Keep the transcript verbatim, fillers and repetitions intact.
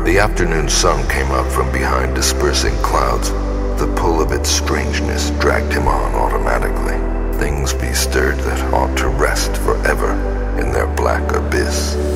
The afternoon sun came out from behind dispersing clouds. The pull of its strangeness dragged him on automatically. Things bestirred that ought to rest forever in their black abyss.